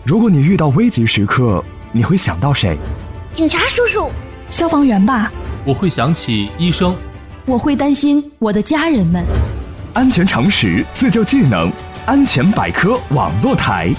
如果你遇到危急时刻，你会想到谁？ 警察叔叔。 消防员吧。 我会想起医生。 我会担心我的家人们。 安全常识，自救技能，安全百科网络台。